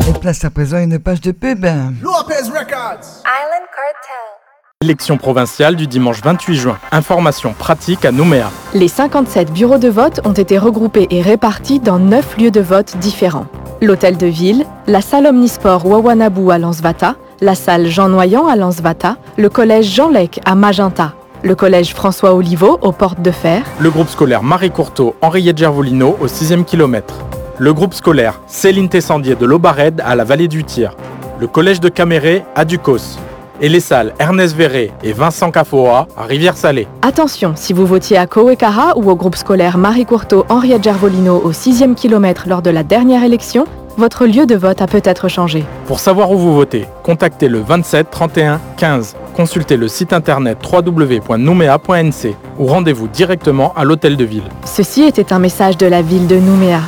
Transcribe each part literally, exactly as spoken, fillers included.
Et place à présent une page de pub. Lopez Records. Island Cartel. Élection provinciale du dimanche vingt-huit juin. Information pratique à Nouméa. Les cinquante-sept bureaux de vote ont été regroupés et répartis dans neuf lieux de vote différents. L'hôtel de ville, la salle omnisport Wawanabou à Lansvata, la salle Jean Noyant à Lansvata, le collège Jean Lec à Magenta, le collège François Oliveau aux Portes de Fer, le groupe scolaire Marie Courteau Henriette Gervolino au sixième kilomètre, le groupe scolaire Céline Tessandier de l'Aubarède à la vallée du Tir, le collège de Caméré à Ducos, et les salles Ernest Verré et Vincent Cafoa à Rivière-Salée. Attention, si vous votiez à Kowekara ou au groupe scolaire Marie Courteau Henriette Gervolino au sixième kilomètre lors de la dernière élection, votre lieu de vote a peut-être changé. Pour savoir où vous votez, contactez le vingt-sept trente et un quinze. Consultez le site internet w w w point nouméa point n c ou rendez-vous directement à l'hôtel de ville. Ceci était un message de la ville de Nouméa.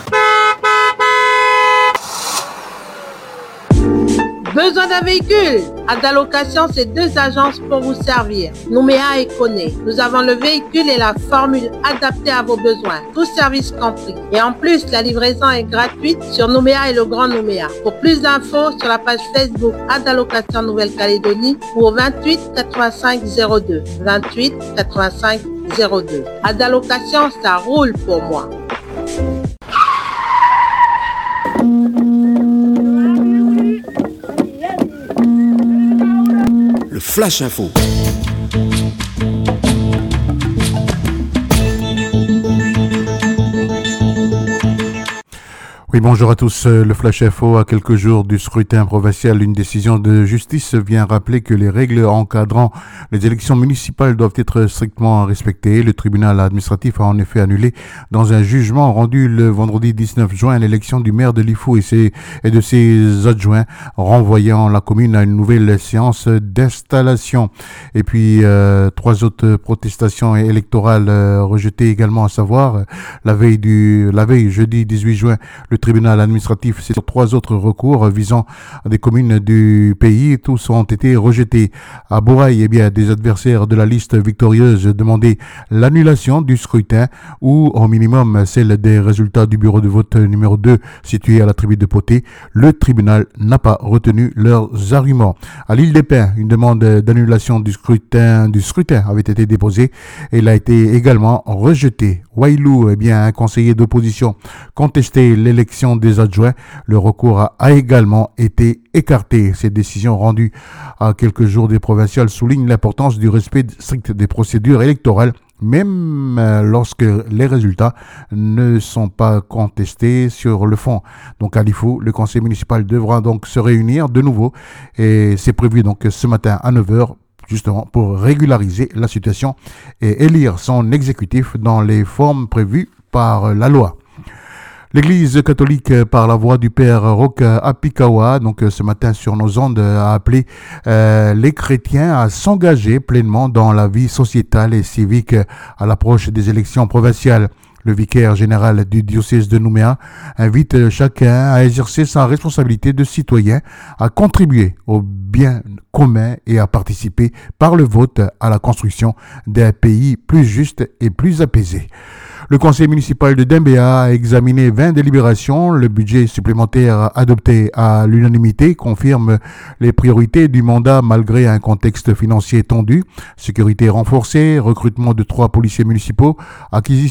Besoin d'un véhicule? Adalocation, c'est deux agences pour vous servir. Nouméa et Koné. Nous avons le véhicule et la formule adaptée à vos besoins. Tous services compris. Et en plus, la livraison est gratuite sur Nouméa et le Grand Nouméa. Pour plus d'infos, sur la page Facebook Adalocation Nouvelle-Calédonie ou au vingt-huit quatre-vingt-cinq zéro deux. vingt-huit quatre-vingt-cinq zéro deux. Adalocation, ça roule pour moi. Flash Info. Oui, bonjour à tous. Le Flash Info, à quelques jours du scrutin provincial, une décision de justice vient rappeler que les règles encadrant les élections municipales doivent être strictement respectées. Le tribunal administratif a en effet annulé dans un jugement rendu le vendredi dix-neuf juin l'élection du maire de Lifou et, ses, et de ses adjoints, renvoyant la commune à une nouvelle séance d'installation. Et puis, euh, trois autres protestations électorales euh, rejetées également, à savoir la veille du, la veille jeudi dix-huit juin, le tribunal administratif, c'est sur trois autres recours visant des communes du pays. Tous ont été rejetés. À Bourail, eh bien, des adversaires de la liste victorieuse demandaient l'annulation du scrutin ou, au minimum, celle des résultats du bureau de vote numéro deux situé à la tribu de Poté. Le tribunal n'a pas retenu leurs arguments. À l'île des Pins, une demande d'annulation du scrutin, du scrutin avait été déposée et elle a été également rejetée. Wailou, eh bien, un conseiller d'opposition contestait l'élection des adjoints. Le recours a, a également été écarté. Ces décisions rendues à quelques jours des provinciales soulignent l'importance du respect strict des procédures électorales, même euh, lorsque les résultats ne sont pas contestés sur le fond. Donc à Lifou, le conseil municipal devra donc se réunir de nouveau et c'est prévu donc ce matin à neuf heures justement pour régulariser la situation et élire son exécutif dans les formes prévues par la loi. L'Église catholique, par la voix du Père Roch Apikawa, donc ce matin sur nos ondes, a appelé euh, les chrétiens à s'engager pleinement dans la vie sociétale et civique à l'approche des élections provinciales. Le vicaire général du diocèse de Nouméa invite chacun à exercer sa responsabilité de citoyen, à contribuer au bien commun et à participer par le vote à la construction d'un pays plus juste et plus apaisé. Le conseil municipal de Dembéa a examiné vingt délibérations. Le budget supplémentaire adopté à l'unanimité confirme les priorités du mandat malgré un contexte financier tendu. Sécurité renforcée, recrutement de trois policiers municipaux, acquisition